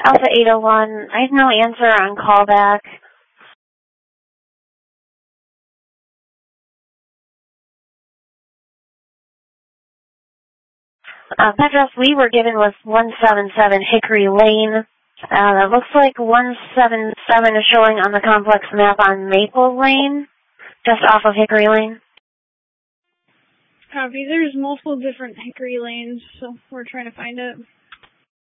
Alpha 801, I have no answer on callback. Address we were given was 177 Hickory Lane. It looks like 177 is showing on the complex map on Maple Lane, just off of Hickory Lane. Copy. There's multiple different Hickory Lanes, so we're trying to find it.